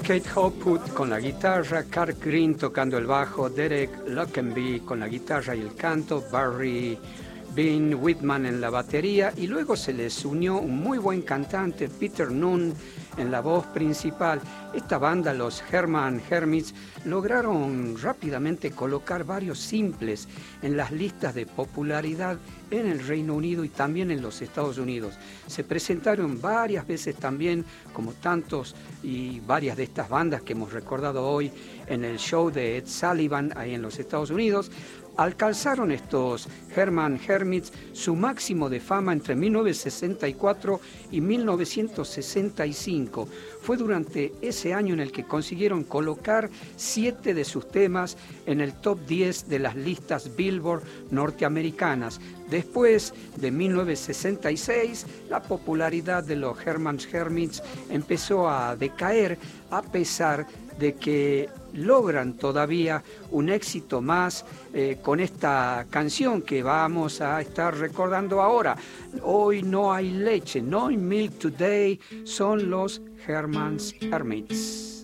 Kate Hopwood con la guitarra, Clark Green tocando el bajo, Derek Lockenby con la guitarra y el canto, Barry Bean Whitman en la batería, y luego se les unió un muy buen cantante, Peter Nunn, en la voz principal. Esta banda, los Herman Hermits, lograron rápidamente colocar varios simples en las listas de popularidad en el Reino Unido y también en los Estados Unidos. Se presentaron varias veces también, como tantos y varias de estas bandas que hemos recordado hoy, en el show de Ed Sullivan ahí en los Estados Unidos. Alcanzaron estos Herman Hermits su máximo de fama entre 1964 y 1965. Fue durante ese año en el que consiguieron colocar 7 de sus temas en el top 10 de las listas Billboard norteamericanas. Después de 1966, la popularidad de los Herman Hermits empezó a decaer, a pesar de que logran todavía un éxito más con esta canción que vamos a estar recordando ahora. Hoy no hay leche, no hay milk today, son los Herman Hermits.